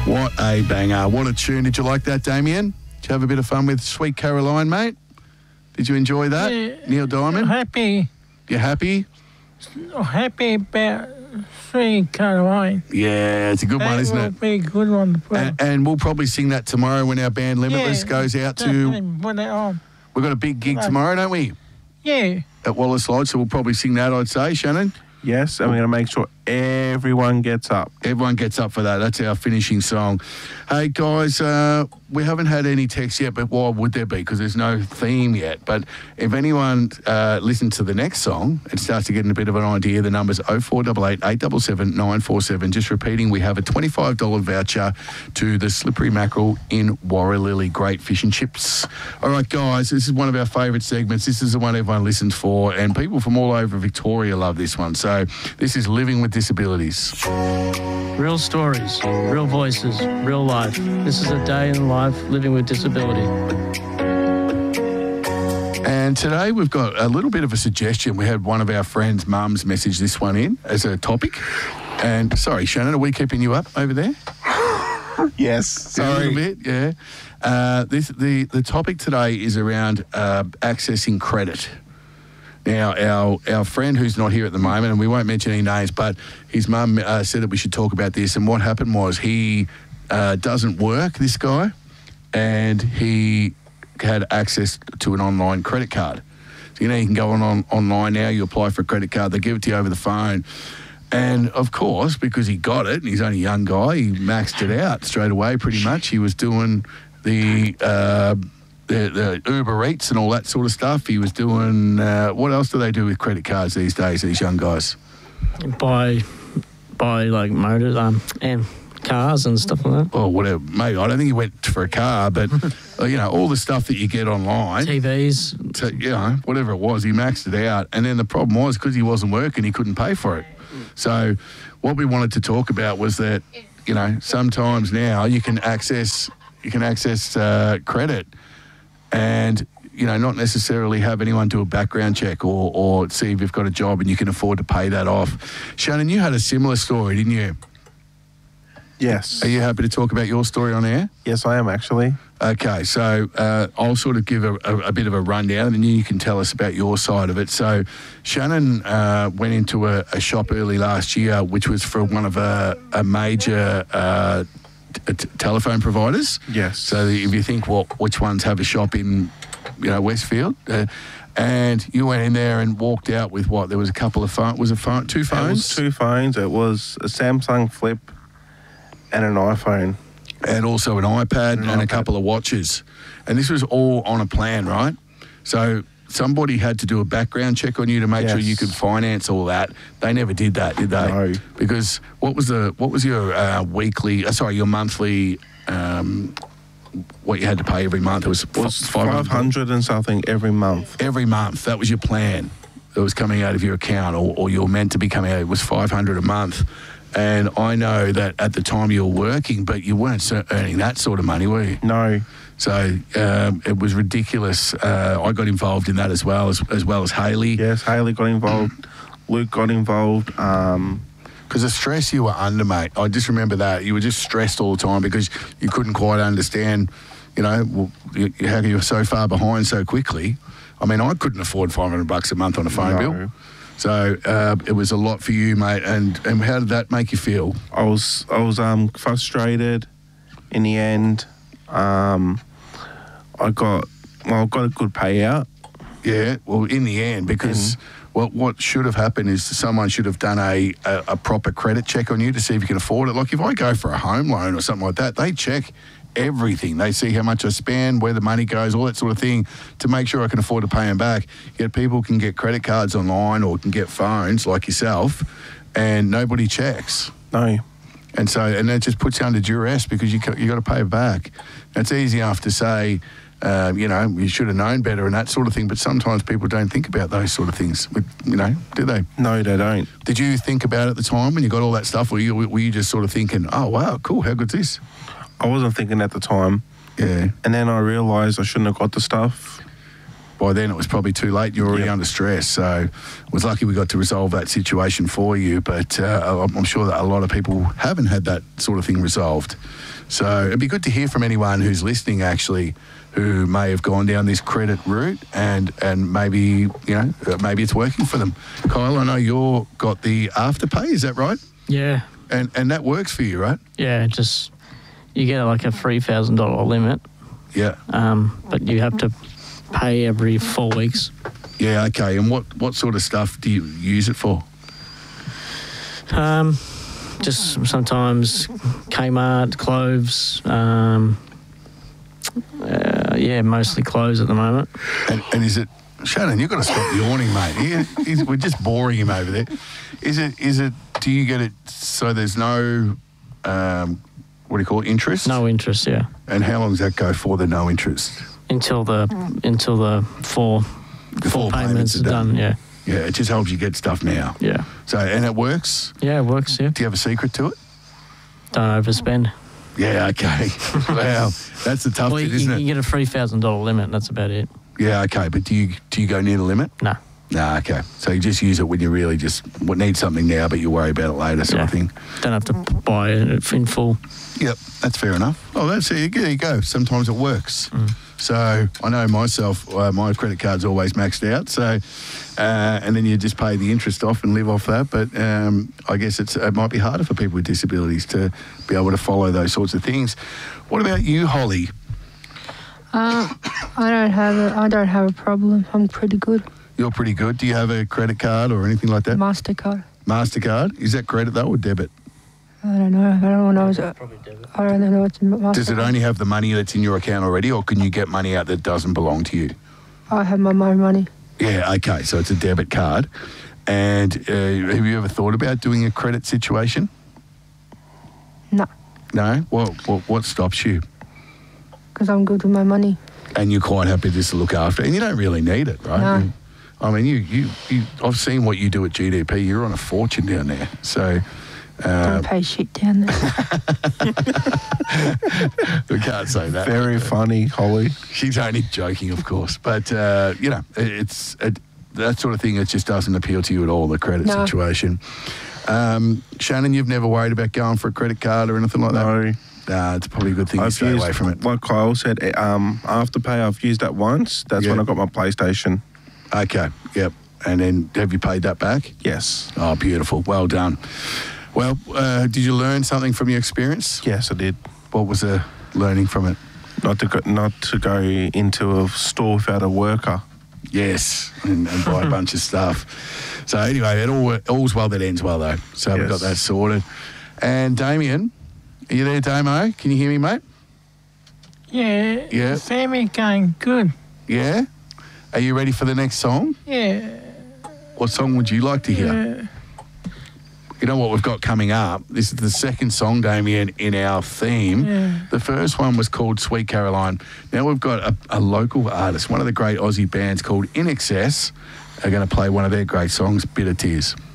What a banger. What a tune. Did you like that, Damien? Did you have a bit of fun with Sweet Caroline, mate? Did you enjoy that? Yeah, Neil Diamond? Happy. You happy? Happy about Sweet Caroline. Yeah, it's a good one, isn't it? That will be a good one to play. And we'll probably sing that tomorrow when our band Limitless goes out to... Put it on. We've got a big gig tomorrow, don't we? Yeah. At Wallace Lodge, so we'll probably sing that, I'd say. Shannon? Yes, and we're going to make sure everyone gets up. Everyone gets up for that. That's our finishing song. Hey, guys, we haven't had any texts yet, but why would there be? Because there's no theme yet. But if anyone listens to the next song and starts to get a bit of an idea, the number's 0488 877 947. Just repeating, we have a $25 voucher to the Slippery Mackerel in Warralilly. Great fish and chips. All right, guys, this is one of our favourite segments. This is the one everyone listens for, and people from all over Victoria love this one. So this is Living with Disabilities. Real stories, real voices, real life. This is a day in life living with disability. And today we've got a little bit of a suggestion. We had one of our friends' mums message this one in as a topic. And sorry, Shannon, are we keeping you up over there? Yes, sorry. A little bit, yeah. The topic today is around accessing credit. Now, our friend who's not here at the moment, and we won't mention any names, but his mum said that we should talk about this. And what happened was he doesn't work, this guy, and he had access to an online credit card. So, you can go online now, you apply for a credit card, they give it to you over the phone. And, of course, because he got it, and he's only a young guy, he maxed it out straight away pretty much. He was doing the Uber Eats and all that sort of stuff. He was doing, what else do they do with credit cards these days, these young guys? Buy like motors, and cars and stuff like that. Oh, whatever. Maybe. I don't think he went for a car, but, all the stuff that you get online. TVs. Whatever it was, he maxed it out. And then the problem was, because he wasn't working, he couldn't pay for it. So what we wanted to talk about was that, sometimes now you can access credit and, not necessarily have anyone do a background check or see if you've got a job and you can afford to pay that off. Shannon, you had a similar story, didn't you? Yes. Are you happy to talk about your story on air? Yes, I am actually. Okay, so I'll sort of give a bit of a rundown and then you can tell us about your side of it. So Shannon went into a shop early last year, which was for one of a major telephone providers. Yes. So if you think which ones have a shop in, Westfield, and you went in there and walked out with what? There was a couple of phones. Was it two phones? It was two phones. It was a Samsung Flip and an iPhone. And also an iPad and a couple of watches. And this was all on a plan, right? So somebody had to do a background check on you to make sure you could finance all that. They never did that, did they? No. Because what was your your monthly, what you had to pay every month? It was 500 and something every month. Every month. That was your plan that was coming out of your account or you were meant to be coming out. It was 500 a month. And I know that at the time you were working, but you weren't earning that sort of money, were you? No. So it was ridiculous. I got involved in that as well as Hayley. Yes, Hayley got involved. Luke got involved. Because the stress you were under, mate, I just remember that. You were just stressed all the time because you couldn't quite understand, how you were so far behind so quickly. I mean, I couldn't afford $500 a month on a phone bill. So it was a lot for you, mate. And how did that make you feel? I was frustrated. In the end, I got a good payout. Yeah. Well, in the end, because what should have happened is someone should have done a proper credit check on you to see if you can afford it. Like if I go for a home loan or something like that, they check everything. They see how much I spend, where the money goes, all that sort of thing to make sure I can afford to pay them back. Yet people can get credit cards online or can get phones like yourself and nobody checks. No. And that just puts you under duress because you got to pay it back. It's easy enough to say, you should have known better and that sort of thing, but sometimes people don't think about those sort of things, do they? No, they don't. Did you think about it at the time when you got all that stuff, or were you just sort of thinking, oh, wow, cool, how good's this? I wasn't thinking at the time. Yeah. And then I realised I shouldn't have got the stuff. by then it was probably too late. You're already Yep. under stress. So it was lucky we got to resolve that situation for you. But I'm sure that a lot of people haven't had that sort of thing resolved. So it'd be good to hear from anyone who's listening, actually, who may have gone down this credit route and maybe, maybe it's working for them. Kyle, I know you've got the Afterpay, is that right? Yeah. And that works for you, right? Yeah, just you get like a $3,000 limit, Yeah. but you have to pay every 4 weeks. Yeah, okay. And what sort of stuff do you use it for? Just sometimes Kmart, clothes. Mostly clothes at the moment. And is it, Shannon, you've got to stop yawning, mate. We're just boring him over there. Is it, do you get it so there's no, what do you call it, interest? No interest, yeah. And how long does that go for, the no interest? Until the four payments are done. Yeah, Yeah, it just helps you get stuff now. yeah, So, and it works? yeah. It works. Yeah. Do you have a secret to it? Don't overspend. Yeah, okay. Wow, that's the tough Well, bit, you isn't it? get a $3,000 limit. And that's about it. Yeah, okay. But do you go near the limit? No. No, okay. So you just use it when you really just need something now, but you worry about it later, sort of thing. Don't have to buy it in full. Yep, that's fair enough. Oh, there you go. Sometimes it works. So I know myself, my credit card's always maxed out. So, and then you just pay the interest off and live off that. But I guess it might be harder for people with disabilities to be able to follow those sorts of things. What about you, Holly? I don't have a problem. I'm pretty good. You're pretty good. Do you have a credit card or anything like that? MasterCard. MasterCard? Is that credit though or debit? I don't know. I don't know. Probably debit. I don't know what's MasterCard. Does it only have the money that's in your account already, or can you get money out that doesn't belong to you? I have my own money. Yeah, okay, so it's a debit card. And have you ever thought about doing a credit situation? No, No? What stops you? because I'm good with my money. And you're quite happy just to look after it. And you don't really need it, right? No. I mean, you I've seen what you do at GDP. You're on a fortune down there. So Don't pay shit down there. we can't say that. Very funny, Holly. She's only joking, of course. But, it's that sort of thing, it just doesn't appeal to you at all, the credit No. situation. Shannon, you've never worried about going for a credit card or anything like that? No. Nah, it's probably a good thing to stay away from it. Like Kyle said, Afterpay, I've used that once. That's when Yeah. I got my PlayStation. Okay, yep. And then have you paid that back? Yes. Oh, beautiful. Well done. Well, did you learn something from your experience? Yes, I did. What was the learning from it? Not to go into a store without a worker. Yes, and buy a bunch of stuff. So anyway, all's well that ends well, though. So we've got Yes. that sorted. And Damien, are you there, Damo? Can you hear me, mate? Yeah. Yeah. Family going good. Yeah? Are you ready for the next song? Yeah. What song would you like to hear? Yeah. You know what we've got coming up? This is the second song, Damien, in our theme. Yeah. The first one was called Sweet Caroline. Now we've got a local artist, one of the great Aussie bands called In Excess, are going to play one of their great songs, Bitter Tears.